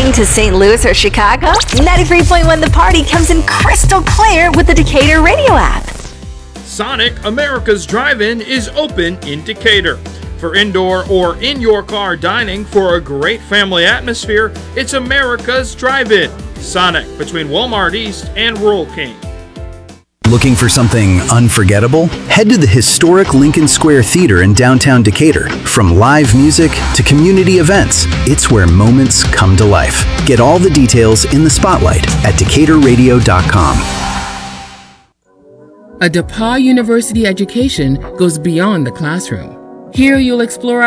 Listening to St. Louis or Chicago? 93.1 The Party comes in crystal clear with the Decatur radio app. Sonic America's Drive-In is open in Decatur. For indoor or in-your-car dining for a great family atmosphere, it's America's Drive-In. Sonic, between Walmart East and Rural King. Looking for something unforgettable? Head to the historic Lincoln Square Theater in downtown Decatur. From live music to community events, it's where moments come to life. Get all the details in the spotlight at DecaturRadio.com. A DePauw University education goes beyond the classroom. Here you'll explore